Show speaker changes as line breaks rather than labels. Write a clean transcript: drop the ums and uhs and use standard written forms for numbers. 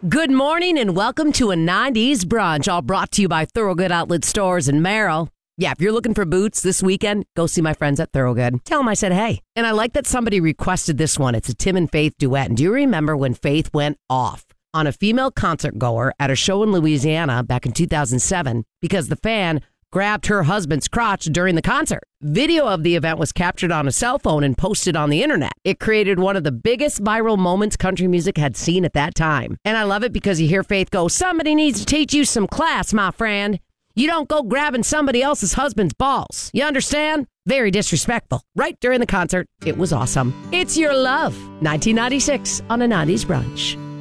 Good morning and welcome to a 90s brunch, all brought to you by Thorogood Outlet Stores in Merrill. Yeah, if you're looking for boots this weekend, go see my friends at Thorogood. Tell them I said hey. And I like that somebody requested this one. It's a Tim and Faith duet. And do you remember when Faith went off on a female concert goer at a show in Louisiana back in 2007 because the fan grabbed her husband's crotch during the concert? Video of the event was captured on a cell phone and posted on the internet. It created one of the biggest viral moments country music had seen at that time. And I love it because you hear Faith go, "Somebody needs to teach you some class, my friend. You don't go grabbing somebody else's husband's balls. You understand?" Very disrespectful. Right during the concert. It was awesome. It's Your Love, 1996 on a 90s brunch.